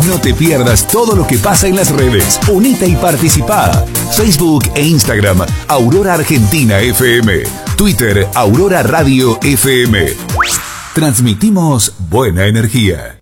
No te pierdas todo lo que pasa en las redes. Unite y participa. Facebook e Instagram, Aurora Argentina FM. Twitter, Aurora Radio FM. Transmitimos buena energía.